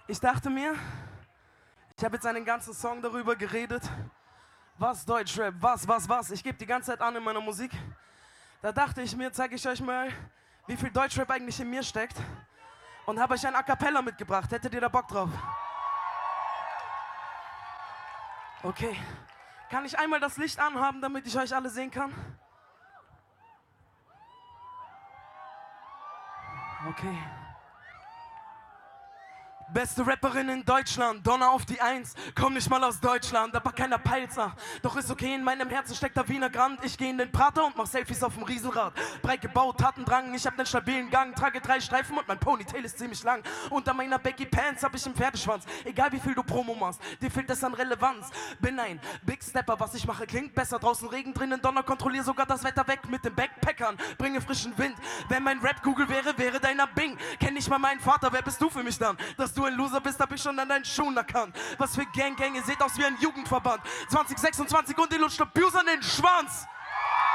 Ich dachte mir, ich habe jetzt einen ganzen Song darüber geredet, was Deutschrap, was. Ich gebe die ganze Zeit an in meiner Musik. Da dachte ich mir, zeige ich euch mal, wie viel Deutschrap eigentlich in mir steckt. Und habe euch ein A Cappella mitgebracht. Hättet ihr da Bock drauf? Okay. Kann ich einmal das Licht anhaben, damit ich euch alle sehen kann? Okay. Beste Rapperin in Deutschland, Donner auf die Eins. Komm nicht mal aus Deutschland, aber keiner Peilser. Doch ist okay, in meinem Herzen steckt der Wiener Grand. Ich geh in den Prater und mach Selfies auf dem Riesenrad. Breit gebaut, Tatendrang, ich hab nen stabilen Gang. Trage 3 Streifen und mein Ponytail ist ziemlich lang. Unter meiner Becky Pants hab ich einen Pferdeschwanz. Egal wie viel du Promo machst, dir fehlt es an Relevanz. Bin ein Big Stepper, was ich mache klingt besser. Draußen Regen, drinnen Donner, kontrollier sogar das Wetter weg. Mit den Backpackern, bringe frischen Wind. Wenn mein Rap-Google wäre deiner Bing. Kenn nicht mal meinen Vater, wer bist du für mich dann? Dass du ein Loser bist, hab ich schon an deinen Schuhen erkannt. Was für Gang, ihr seht aus wie ein Jugendverband. 2026 und die lutscht Abuse an den Schwanz.